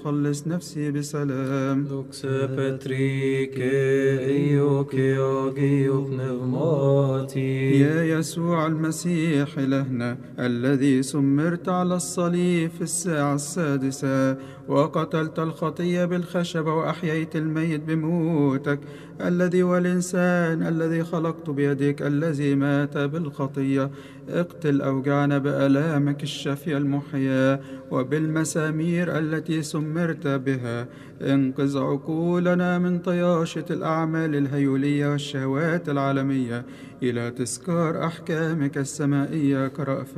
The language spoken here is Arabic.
أخلص نفسي بسلام. Δόξα Πατρί και Υιό και Αγίου Πνεύματι. يا يسوع المسيح إلهنا الذي سمرت على الصليب في الساعة السادسة وقتلت الخطية بالخشبة وأحييت الميت بموتك، الذي والإنسان الذي خلقت بيدك الذي مات بالخطية، اقتل أوجعنا بآلامك الشافية المحياة وبالمسامير التي سمرت بها. انقذ عقولنا من طياشة الأعمال الهيولية والشهوات العالمية إلى تذكار أحكامك السمائية كرأفة